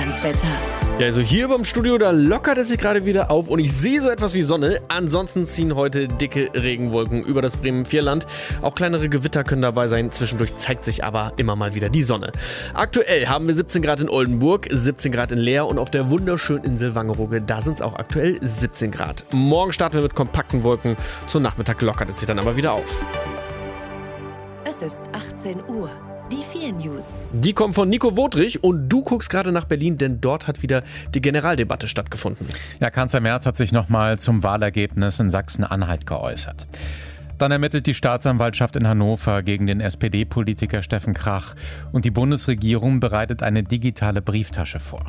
Freilandswetter. Ja, also hier beim Studio, da lockert es sich gerade wieder auf und ich sehe so etwas wie Sonne. Ansonsten ziehen heute dicke Regenwolken über das Bremen-Vierland. Auch kleinere Gewitter können dabei sein. Zwischendurch zeigt sich aber immer mal wieder die Sonne. Aktuell haben wir 17 Grad in Oldenburg, 17 Grad in Leer und auf der wunderschönen Insel Wangerooge, da sind es auch aktuell 17 Grad. Morgen starten wir mit kompakten Wolken. Zum Nachmittag lockert es sich dann aber wieder auf. Es ist 18 Uhr. Die 4 News. Die kommen von Nico Wodrich und du guckst gerade nach Berlin, denn dort hat wieder die Generaldebatte stattgefunden. Ja, Kanzler Merz hat sich nochmal zum Wahlergebnis in Sachsen-Anhalt geäußert. Dann ermittelt die Staatsanwaltschaft in Hannover gegen den SPD-Politiker Steffen Krach und die Bundesregierung bereitet eine digitale Brieftasche vor.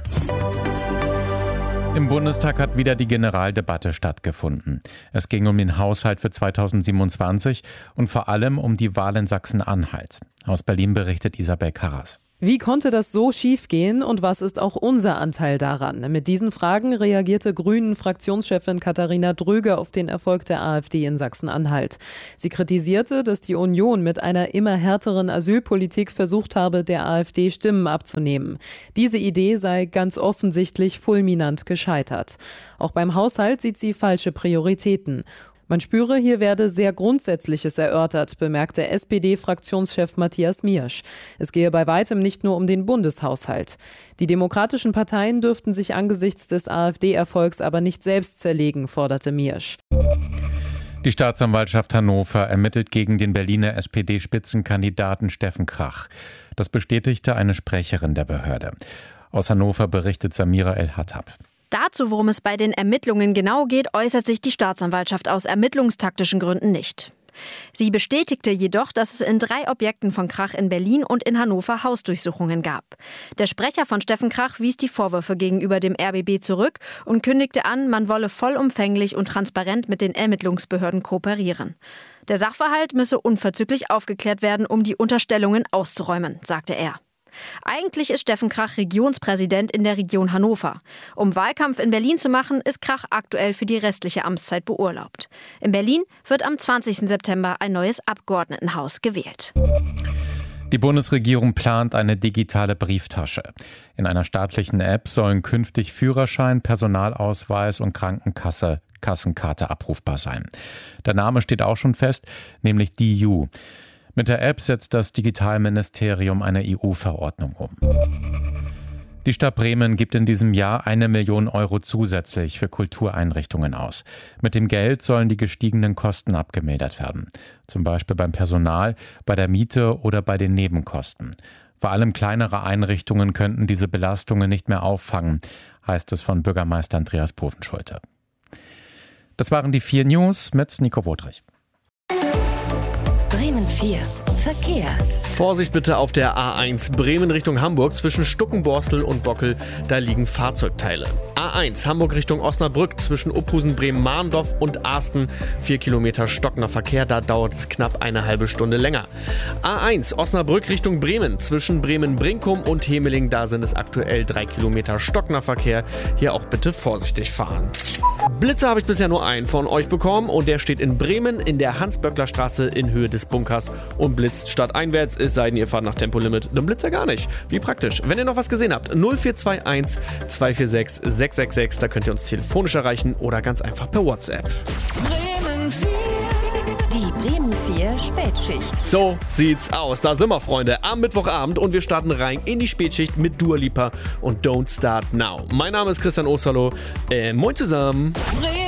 Im Bundestag hat wieder die Generaldebatte stattgefunden. Es ging um den Haushalt für 2027 und vor allem um die Wahl in Sachsen-Anhalt. Aus Berlin berichtet Isabel Karras. Wie konnte das so schiefgehen und was ist auch unser Anteil daran? Mit diesen Fragen reagierte Grünen-Fraktionschefin Katharina Dröge auf den Erfolg der AfD in Sachsen-Anhalt. Sie kritisierte, dass die Union mit einer immer härteren Asylpolitik versucht habe, der AfD Stimmen abzunehmen. Diese Idee sei ganz offensichtlich fulminant gescheitert. Auch beim Haushalt sieht sie falsche Prioritäten. Man spüre, hier werde sehr Grundsätzliches erörtert, bemerkte SPD-Fraktionschef Matthias Miersch. Es gehe bei weitem nicht nur um den Bundeshaushalt. Die demokratischen Parteien dürften sich angesichts des AfD-Erfolgs aber nicht selbst zerlegen, forderte Miersch. Die Staatsanwaltschaft Hannover ermittelt gegen den Berliner SPD-Spitzenkandidaten Steffen Krach. Das bestätigte eine Sprecherin der Behörde. Aus Hannover berichtet Samira El-Hattab. Dazu, worum es bei den Ermittlungen genau geht, äußert sich die Staatsanwaltschaft aus ermittlungstaktischen Gründen nicht. Sie bestätigte jedoch, dass es in 3 Objekten von Krach in Berlin und in Hannover Hausdurchsuchungen gab. Der Sprecher von Steffen Krach wies die Vorwürfe gegenüber dem RBB zurück und kündigte an, man wolle vollumfänglich und transparent mit den Ermittlungsbehörden kooperieren. Der Sachverhalt müsse unverzüglich aufgeklärt werden, um die Unterstellungen auszuräumen, sagte er. Eigentlich ist Steffen Krach Regionspräsident in der Region Hannover. Um Wahlkampf in Berlin zu machen, ist Krach aktuell für die restliche Amtszeit beurlaubt. In Berlin wird am 20. September ein neues Abgeordnetenhaus gewählt. Die Bundesregierung plant eine digitale Brieftasche. In einer staatlichen App sollen künftig Führerschein, Personalausweis und Kassenkarte abrufbar sein. Der Name steht auch schon fest, nämlich DIU. Mit der App setzt das Digitalministerium eine EU-Verordnung um. Die Stadt Bremen gibt in diesem Jahr 1 Million Euro zusätzlich für Kultureinrichtungen aus. Mit dem Geld sollen die gestiegenen Kosten abgemildert werden. Zum Beispiel beim Personal, bei der Miete oder bei den Nebenkosten. Vor allem kleinere Einrichtungen könnten diese Belastungen nicht mehr auffangen, heißt es von Bürgermeister Andreas Povenschulte. Das waren die 4 News mit Nico Wodrich. Bremen 4. Verkehr. Vorsicht bitte auf der A1 Bremen Richtung Hamburg zwischen Stuckenborstel und Bockel, da liegen Fahrzeugteile. A1 Hamburg Richtung Osnabrück zwischen Uphusen, Bremen-Mahndorf und Arsten 4 Kilometer stockender Verkehr, da dauert es knapp eine halbe Stunde länger. A1 Osnabrück Richtung Bremen zwischen Bremen-Brinkum und Hemeling, da sind es aktuell 3 Kilometer stockender Verkehr, hier auch bitte vorsichtig fahren. Blitze habe ich bisher nur einen von euch bekommen und der steht in Bremen in der Hans-Böckler-Straße in Höhe des Bunkers und blitzt stadteinwärts, es sei denn, ihr fahrt nach Tempolimit, dann blitzt er gar nicht. Wie praktisch. Wenn ihr noch was gesehen habt, 0421 246 666, da könnt ihr uns telefonisch erreichen oder ganz einfach per WhatsApp. Bremen 4. Die Bremen 4 Spätschicht. So sieht's aus. Da sind wir, Freunde, am Mittwochabend und wir starten rein in die Spätschicht mit Dua Lipa und Don't Start Now. Mein Name ist Christian Osterloh. Moin zusammen. Bremen